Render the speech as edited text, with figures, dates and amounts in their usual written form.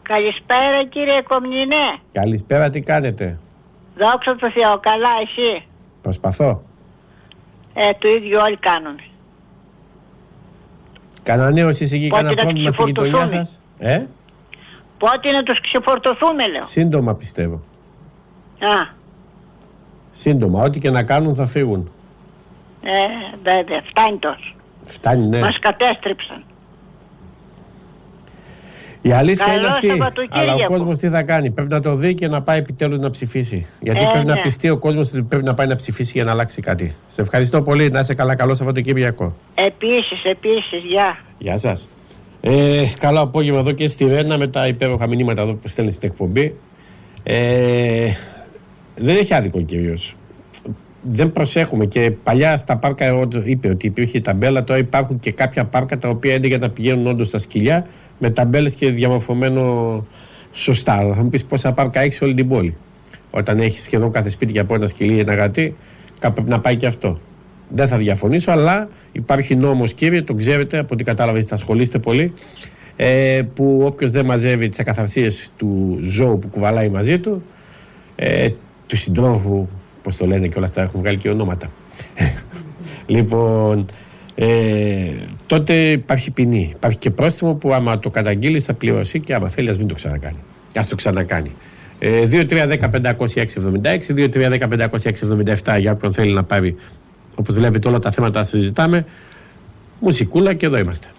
Καλησπέρα κύριε Κομνηνέ. Καλησπέρα, τι κάνετε? Δόξα τω Θεώ, καλά εσύ? Προσπαθώ. Το ίδιο όλοι κάνουμε. Κανένα νέο εσείς εκεί, κανένα πρόβλημα στη γειτονιά σας? Πότε να τους ξεφορτωθούμε, λέω. Σύντομα πιστεύω. Α. Σύντομα, ό,τι και να κάνουν θα φύγουν. Βέβαια, φτάνει τόσο. Φτάνει, ναι. Μας κατέστρεψαν. Η αλήθεια Καλό είναι αυτή. Αλλά ο κόσμος τι θα κάνει? Πρέπει να το δει και να πάει επιτέλους να ψηφίσει. Γιατί πρέπει να πιστεί ο κόσμος ότι πρέπει να πάει να ψηφίσει για να αλλάξει κάτι. Σε ευχαριστώ πολύ. Να είσαι καλά. Καλό Σαββατοκύριακο. Επίσης, γεια. Γεια σας. Καλό απόγευμα εδώ και στη Ρένα με τα υπέροχα μηνύματα εδώ που στέλνει στην εκπομπή. Δεν έχει άδικο ο κύριος. Δεν προσέχουμε και παλιά στα πάρκα είπε ότι υπήρχε ταμπέλα. Τώρα υπάρχουν και κάποια πάρκα τα οποία είναι για να πηγαίνουν όντως στα σκυλιά με ταμπέλες και διαμορφωμένο σωστά. Αλλά θα μου πεις πόσα πάρκα έχει σε όλη την πόλη. Όταν έχει σχεδόν κάθε σπίτι για από ένα σκυλί ή ένα γατί, κάπου πρέπει να πάει και αυτό. Δεν θα διαφωνήσω, αλλά υπάρχει νόμος, κύριε, το ξέρετε, από ό,τι κατάλαβα, θα ασχολείστε πολύ. Που όποιος δεν μαζεύει τις ακαθαρσίες του ζώου που κουβαλάει μαζί του, του συντρόφου, πώς το λένε και όλα αυτά, έχουν βγάλει και ονόματα. Λοιπόν, τότε υπάρχει ποινή. Υπάρχει και πρόστιμο που άμα το καταγγείλει θα πληρώσει και άμα θέλει ας μην το ξανακάνει. Ας το ξανακάνει. 2-3-10-500-676, 2-3-10-500-677 για όποιον θέλει να πάρει. Όπως βλέπετε όλα τα θέματα συζητάμε. Μουσικούλα και εδώ είμαστε.